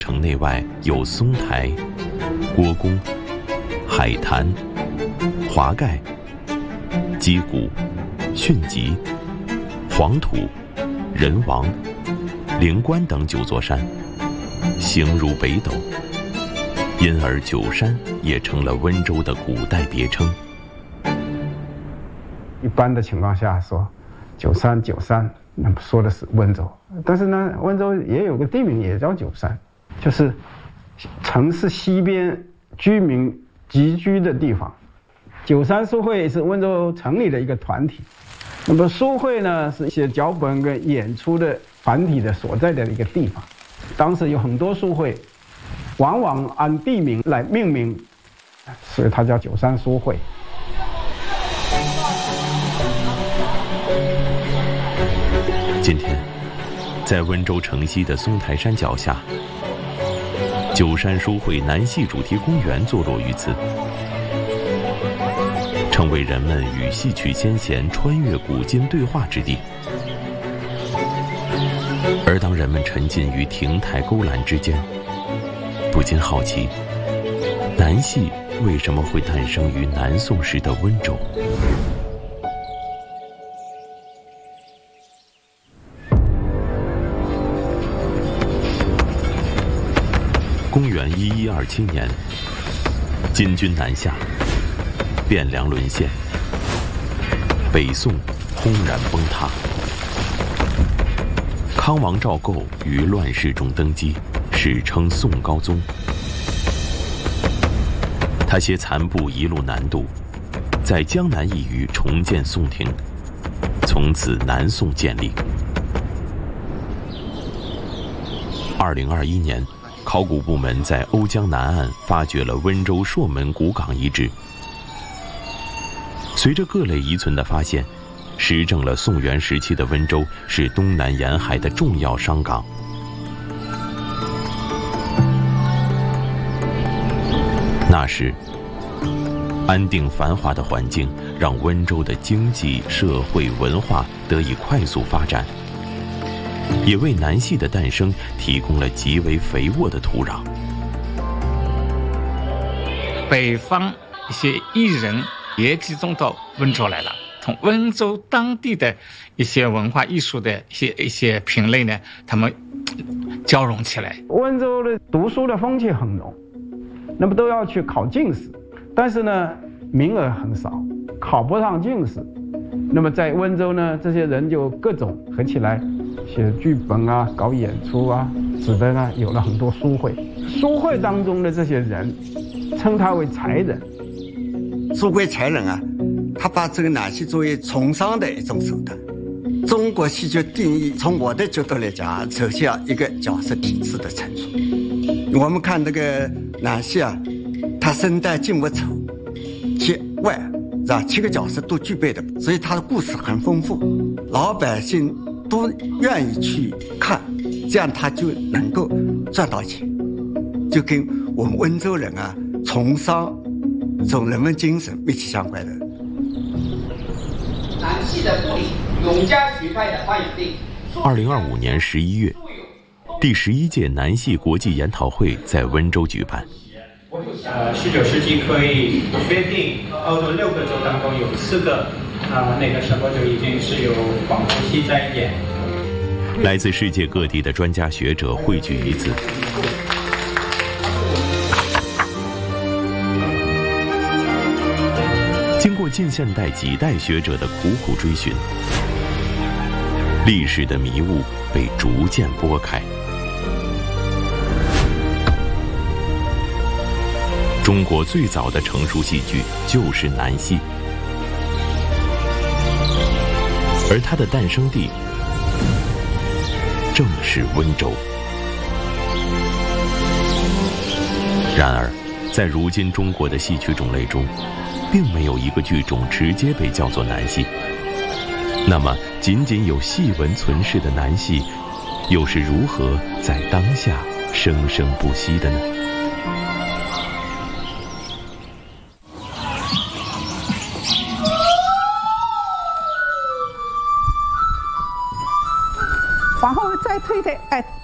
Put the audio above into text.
城内外有松台、郭公、海坛、华盖、击鼓、迅疾、黄土、人王、灵关等9座山，形如北斗，因而九山也成了温州的古代别称。 一般的情况下说九山，那么说的是温州，但是呢，温州也有个地名也叫九山，就是城市西边居民集居的地方。九山书会是温州城里的一个团体，那么书会呢是写脚本跟演出的团体的所在的一个地方。当时有很多书会，往往按地名来命名，所以它叫九山书会。 今天，在温州城西的松台山脚下，九山书会南戏主题公园坐落于此，成为人们与戏曲先贤穿越古今对话之地。而当人们沉浸于亭台勾栏之间，不禁好奇，南戏为什么会诞生于南宋时的温州？公元1127年，金军南下，汴梁沦陷，北宋轰然崩塌。康王赵构于乱世中登基，史称宋高宗。他携残部一路南渡，在江南一隅重建宋廷，从此南宋建立。2021年，考古部门在瓯江南岸发掘了温州朔门古港遗址。随着各类遗存的发现，实证了宋元时期的温州是东南沿海的重要商港。那时，安定繁华的环境让温州的经济、社会、文化得以快速发展，也为南戏的诞生提供了极为肥沃的土壤。 北方一些艺人也集中到温州来了，从温州当地的一些文化艺术的一些品类呢，他们交融起来。 温州的读书的风气很浓，那么都要去考进士，但是呢，名额很少，考不上进士。那么在温州呢，这些人就各种合起来写剧本啊，搞演出啊，使得呢有了很多书会。书会当中的这些人，称他为才人。 书会才人啊，他把这个南戏作为从商的一种手段。中国戏剧定义，从我的角度来讲，首先要一个角色体制的成熟。我们看这个南戏啊，他生旦净末丑节外，是吧？7个角色都具备的，所以他的故事很丰富，老百姓都愿意去看，这样他就能够赚到钱，就跟我们温州人啊从商这种人文精神密切相关的。 南戏的部里，永嘉学派的发源地。 2025年11月，第11届南戏国际研讨会在温州举办。 19世纪可以确定，欧洲6个州当中有4个，那个时候就已经是有广东戏在演。 来自世界各地的专家学者汇聚于此。经过近现代几代学者的苦苦追寻，历史的迷雾被逐渐拨开。中国最早的成熟戏剧就是南戏，而它的诞生地正是温州。然而，在如今中国的戏曲种类中，并没有一个剧种直接被叫做南戏。那么，仅仅有戏文存世的南戏，又是如何在当下生生不息的呢？ 往后再推推，哎，